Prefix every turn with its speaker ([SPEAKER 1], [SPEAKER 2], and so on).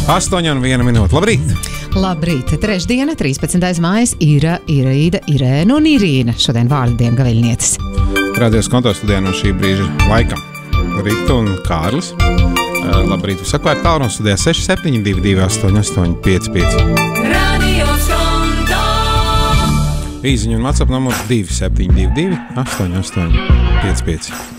[SPEAKER 1] 8:01 minūte. Labrīt!
[SPEAKER 2] Labrīt! Trešdiena, 13. mājas, ir Irīda, Irēna un Irīna. Šodien vārdiem gaviļnieces.
[SPEAKER 1] Radios konto studijā no šī brīža laikam. Rita un Kārlis. Labrīt! Saku ar tālu no studijā 6722 8855.
[SPEAKER 3] Radios konto!
[SPEAKER 1] Īziņu un WhatsApp numurs 2722 8855.